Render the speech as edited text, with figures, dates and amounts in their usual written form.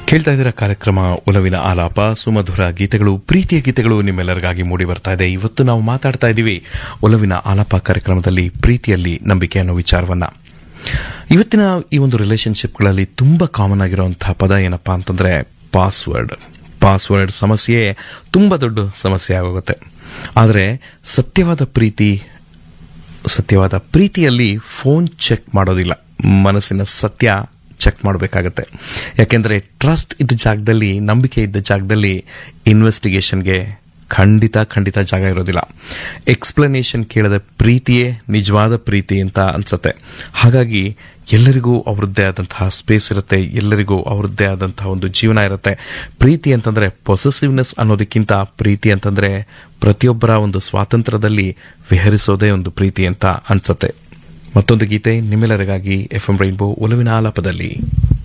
ಕೇಳ್ತಾ ಇದ್ದೀರಾ ಕಾರ್ಯಕ್ರಮ ಒಲವಿನ ಆಲಾಪ, ಸುಮಧುರ ಗೀತೆಗಳು, ಪ್ರೀತಿಯ ಗೀತೆಗಳು ನಿಮ್ಮೆಲ್ಲರಿಗಾಗಿ ಮೂಡಿ ಬರ್ತಾ ಇದೆ. ಇವತ್ತು ನಾವು ಮಾತಾಡ್ತಾ ಇದ್ದೀವಿ ಒಲವಿನ ಆಲಾಪ ಕಾರ್ಯಕ್ರಮದಲ್ಲಿ ಪ್ರೀತಿಯಲ್ಲಿ ನಂಬಿಕೆ ಅನ್ನೋ ವಿಚಾರವನ್ನ. ಇವತ್ತಿನ ಈ ಒಂದು ರಿಲೇಶನ್ಶಿಪ್ಗಳಲ್ಲಿ ತುಂಬಾ ಕಾಮನ್ ಆಗಿರುವಂತಹ ಪದ ಏನಪ್ಪಾ ಅಂತಂದ್ರೆ ಪಾಸ್ವರ್ಡ್ ಸಮಸ್ಯೆ ತುಂಬಾ ದೊಡ್ಡ ಸಮಸ್ಯೆ ಆಗೋಗುತ್ತೆ. ಆದರೆ ಸತ್ಯವಾದ ಪ್ರೀತಿಯಲ್ಲಿ ಫೋನ್ ಚೆಕ್ ಮಾಡೋದಿಲ್ಲ, ಮನಸ್ಸಿನ ಸತ್ಯ ಚೆಕ್ ಮಾಡಬೇಕಾಗತ್ತೆ. ಯಾಕೆಂದ್ರೆ ಟ್ರಸ್ಟ್ ಇದ್ದ ಜಾಗದಲ್ಲಿ, ನಂಬಿಕೆ ಇದ್ದ ಜಾಗದಲ್ಲಿ ಇನ್ವೆಸ್ಟಿಗೇಷನ್ಗೆ ಖಂಡಿತ ಜಾಗ ಇರೋದಿಲ್ಲ. ಎಕ್ಸ್ಪ್ಲನೇಷನ್ ಕೇಳದ ಪ್ರೀತಿಯೇ ನಿಜವಾದ ಪ್ರೀತಿ ಅಂತ ಅನ್ಸತ್ತೆ. ಹಾಗಾಗಿ ಎಲ್ಲರಿಗೂ ಅವರದ್ದೇ ಆದಂತಹ ಸ್ಪೇಸ್ ಇರುತ್ತೆ, ಎಲ್ಲರಿಗೂ ಅವರದ್ದೇ ಆದಂತಹ ಒಂದು ಜೀವನ ಇರುತ್ತೆ. ಪ್ರೀತಿ ಅಂತಂದ್ರೆ ಪೊಸೆಸಿವ್ನೆಸ್ ಅನ್ನೋದಕ್ಕಿಂತ ಪ್ರೀತಿ ಅಂತಂದ್ರೆ ಪ್ರತಿಯೊಬ್ಬರ ಒಂದು ಸ್ವಾತಂತ್ರ್ಯದಲ್ಲಿ ವಿಹರಿಸೋದೇ ಒಂದು ಪ್ರೀತಿ ಅಂತ ಅನ್ಸತ್ತೆ. ಮತ್ತೊಂದು ಗೀತೆ ನಿಮ್ಮೆಲ್ಲರಿಗಾಗಿ FM ರೈನ್ಬೋ ಒಲವಿನ ಆಲಾಪದಲ್ಲಿ.